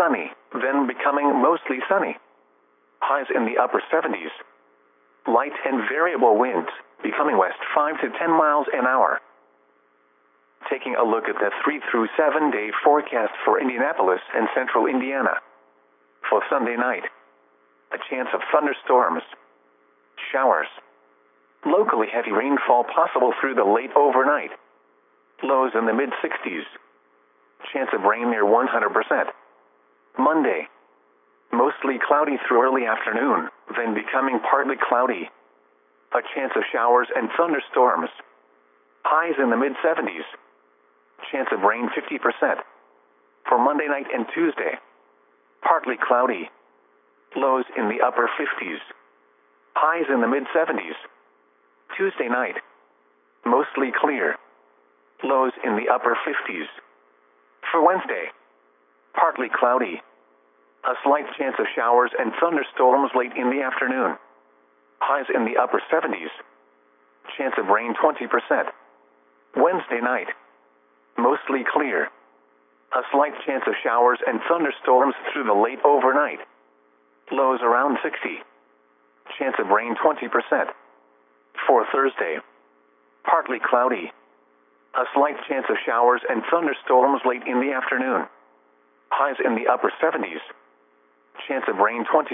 sunny, then becoming mostly sunny. Highs in the upper 70s. Light and variable winds, becoming west 5 to 10 miles an hour. Taking a look at the 3 through 7 day forecast for Indianapolis and central Indiana. For Sunday night, a chance of thunderstorms, showers, locally heavy rainfall possible through the late overnight. Lows in the mid-60s. Chance of rain near 100%. Monday, mostly cloudy through early afternoon, then becoming partly cloudy. A chance of showers and thunderstorms. Highs in the mid-70s. Chance of rain 50%. For Monday night and Tuesday, partly cloudy. Lows in the upper 50s. Highs in the mid-70s. Tuesday night, mostly clear. Lows in the upper 50s. For Wednesday, partly cloudy. A slight chance of showers and thunderstorms late in the afternoon. Highs in the upper 70s. Chance of rain 20%. Wednesday night, mostly clear. A slight chance of showers and thunderstorms through the late overnight. Lows around 60. Chance of rain 20%. For Thursday, partly cloudy. A slight chance of showers and thunderstorms late in the afternoon. Highs in the upper 70s. Chance of rain 20%.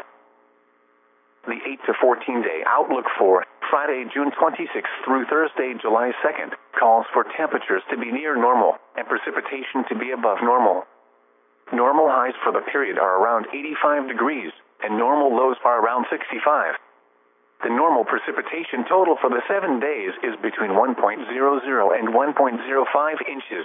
The 8 to 14 day outlook for Friday, June 26th through Thursday, July 2nd, calls for temperatures to be near normal and precipitation to be above normal. Normal highs for the period are around 85 degrees, and normal lows are around 65. The normal precipitation total for the 7 days is between 1.00 and 1.05 inches.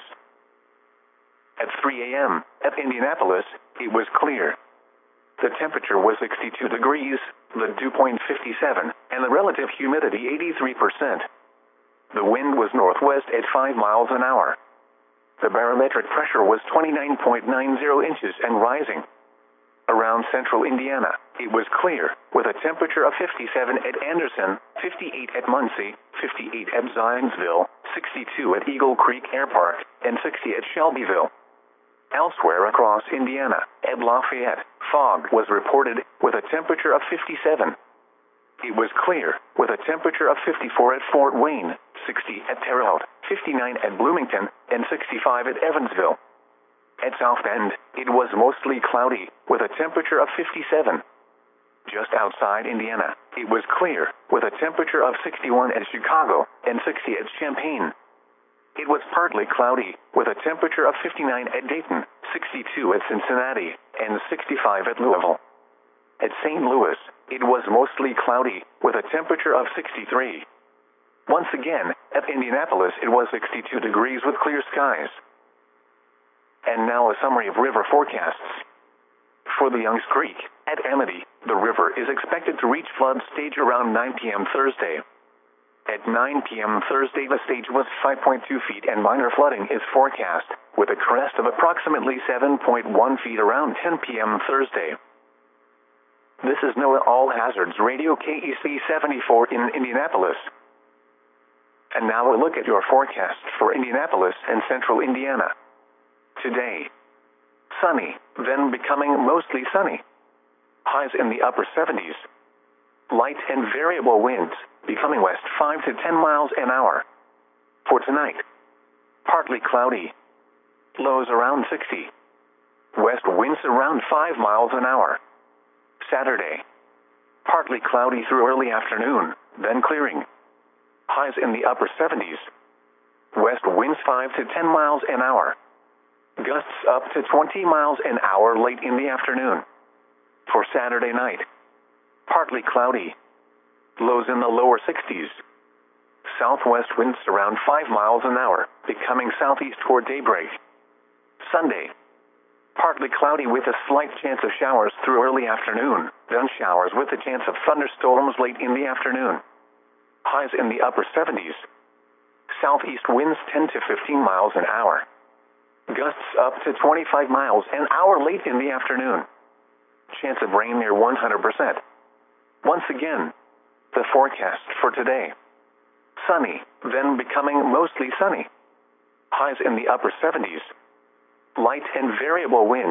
At 3 a.m., at Indianapolis, it was clear. The temperature was 62 degrees, the dew point 57, and the relative humidity 83%. The wind was northwest at 5 miles an hour. The barometric pressure was 29.90 inches and rising. Around central Indiana, it was clear, with a temperature of 57 at Anderson, 58 at Muncie, 58 at Zionsville, 62 at Eagle Creek Air Park, and 60 at Shelbyville. Elsewhere across Indiana, at Lafayette, fog was reported, with a temperature of 57. It was clear, with a temperature of 54 at Fort Wayne, 60 at Terre Haute, 59 at Bloomington, and 65 at Evansville. At South Bend, it was mostly cloudy, with a temperature of 57. Just outside Indiana, it was clear, with a temperature of 61 at Chicago, and 60 at Champaign. It was partly cloudy, with a temperature of 59 at Dayton, 62 at Cincinnati, and 65 at Louisville. At St. Louis, it was mostly cloudy, with a temperature of 63. Once again, at Indianapolis it was 62 degrees with clear skies. And now a summary of river forecasts. For the Youngs Creek, at Amity, the river is expected to reach flood stage around 9 p.m. Thursday. At 9 p.m. Thursday, the stage was 5.2 feet and minor flooding is forecast, with a crest of approximately 7.1 feet around 10 p.m. Thursday. This is NOAA All Hazards Radio KEC 74 in Indianapolis. And now a look at your forecast for Indianapolis and central Indiana. Today, sunny, then becoming mostly sunny. Highs in the upper 70s. Light and variable winds, becoming west 5 to 10 miles an hour. For tonight, partly cloudy. Lows around 60. West winds around 5 miles an hour. Saturday, partly cloudy through early afternoon, then clearing. Highs in the upper 70s. West winds 5 to 10 miles an hour. Gusts up to 20 miles an hour late in the afternoon. For Saturday night, partly cloudy. Lows in the lower 60s. Southwest winds around 5 miles an hour, becoming southeast toward daybreak. Sunday, partly cloudy with a slight chance of showers through early afternoon, then showers with a chance of thunderstorms late in the afternoon. Highs in the upper 70s. Southeast winds 10 to 15 miles an hour. Gusts up to 25 miles an hour late in the afternoon. Chance of rain near 100%. Once again, the forecast for today. Sunny, then becoming mostly sunny. Highs in the upper 70s. Light and variable winds,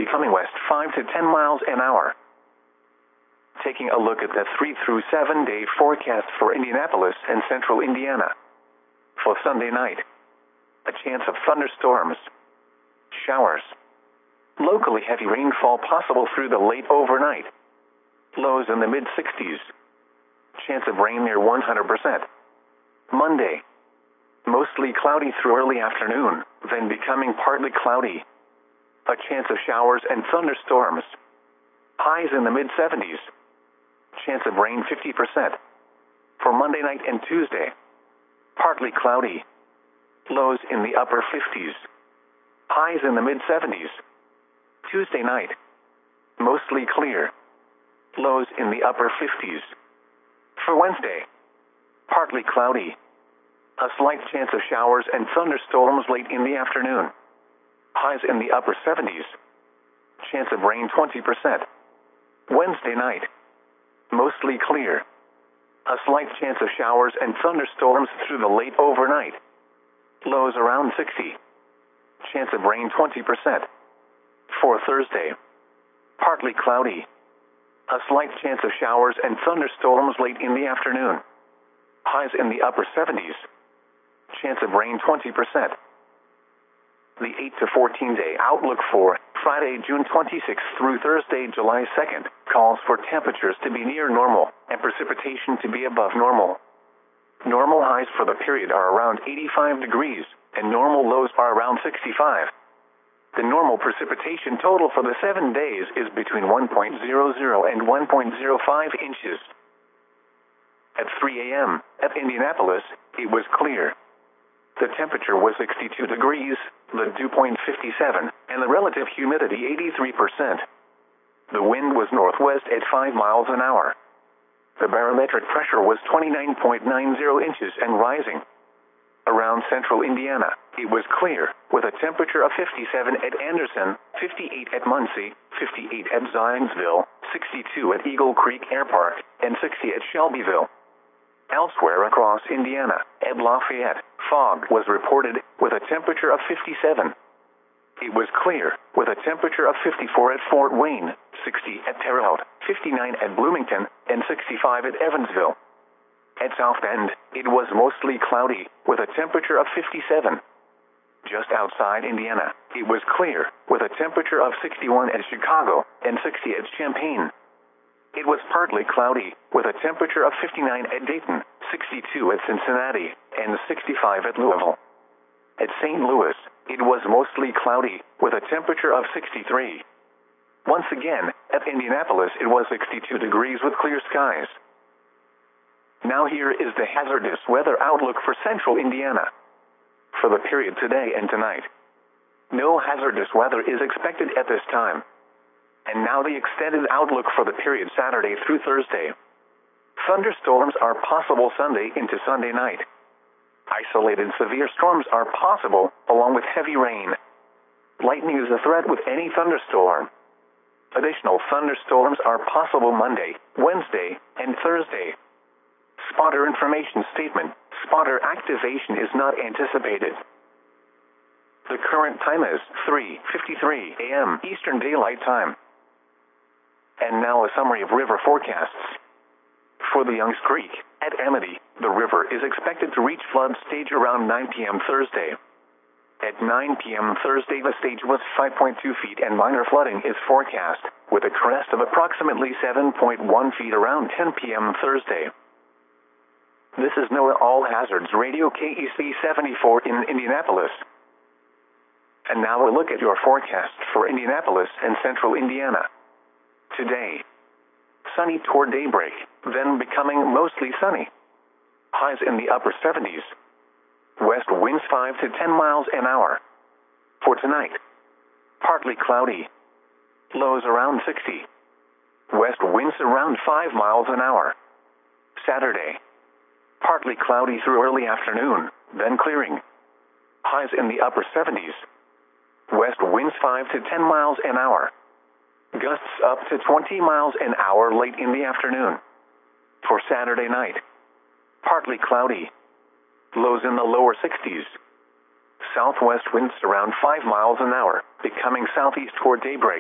becoming west 5 to 10 miles an hour. Taking a look at the 3 through 7 day forecast for Indianapolis and central Indiana. For Sunday night, a chance of thunderstorms, showers, locally heavy rainfall possible through the late overnight. Lows in the mid-60s. Chance of rain near 100%. Monday, mostly cloudy through early afternoon, then becoming partly cloudy. A chance of showers and thunderstorms. Highs in the mid-70s. Chance of rain 50%. For Monday night and Tuesday, partly cloudy. Lows in the upper 50s. Highs in the mid-70s. Tuesday night, mostly clear. Lows in the upper 50s. For Wednesday, partly cloudy. A slight chance of showers and thunderstorms late in the afternoon. Highs in the upper 70s. Chance of rain 20%. Wednesday night, mostly clear. A slight chance of showers and thunderstorms through the late overnight. Lows around 60. Chance of rain 20%. For Thursday, partly cloudy. A slight chance of showers and thunderstorms late in the afternoon. Highs in the upper 70s. Chance of rain 20%. The 8 to 14 day outlook for Friday, June 26th through Thursday, July 2nd, calls for temperatures to be near normal and precipitation to be above normal. Normal highs for the period are around 85 degrees, and normal lows are around 65. The normal precipitation total for the 7 days is between 1.00 and 1.05 inches. At 3 a.m., at Indianapolis, it was clear. The temperature was 62 degrees, the dew point 57, and the relative humidity 83%. The wind was northwest at 5 miles an hour. The barometric pressure was 29.90 inches and rising. Around central Indiana, it was clear, with a temperature of 57 at Anderson, 58 at Muncie, 58 at Zionsville, 62 at Eagle Creek Air Park, and 60 at Shelbyville. Elsewhere across Indiana, at Lafayette, fog was reported, with a temperature of 57. It was clear, with a temperature of 54 at Fort Wayne, 60 at Terre Haute, 59 at Bloomington, and 65 at Evansville. At South Bend, it was mostly cloudy, with a temperature of 57. Just outside Indiana, it was clear, with a temperature of 61 at Chicago, and 60 at Champaign. It was partly cloudy, with a temperature of 59 at Dayton, 62 at Cincinnati, and 65 at Louisville. At St. Louis, it was mostly cloudy, with a temperature of 63. Once again, at Indianapolis it was 62 degrees with clear skies. Now here is the hazardous weather outlook for central Indiana. For the period today and tonight, no hazardous weather is expected at this time. And now the extended outlook for the period Saturday through Thursday. Thunderstorms are possible Sunday into Sunday night. Isolated severe storms are possible, along with heavy rain. Lightning is a threat with any thunderstorm. Additional thunderstorms are possible Monday, Wednesday, and Thursday. Spotter information statement. Spotter activation is not anticipated. The current time is 3:53 a.m. Eastern Daylight Time. And now a summary of river forecasts. For the Youngs Creek, at Amity, the river is expected to reach flood stage around 9 p.m. Thursday. At 9 p.m. Thursday, the stage was 5.2 feet and minor flooding is forecast, with a crest of approximately 7.1 feet around 10 p.m. Thursday. This is NOAA All Hazards Radio KEC 74 in Indianapolis. And now a look at your forecast for Indianapolis and central Indiana. Today, sunny toward daybreak, then becoming mostly sunny. Highs in the upper 70s. West winds 5 to 10 miles an hour. For tonight, partly cloudy. Lows around 60. West winds around 5 miles an hour. Saturday, partly cloudy through early afternoon, then clearing. Highs in the upper 70s. West winds 5 to 10 miles an hour. Gusts up to 20 miles an hour late in the afternoon. For Saturday night, partly cloudy. Lows in the lower 60s. Southwest winds around 5 miles an hour, becoming southeast toward daybreak.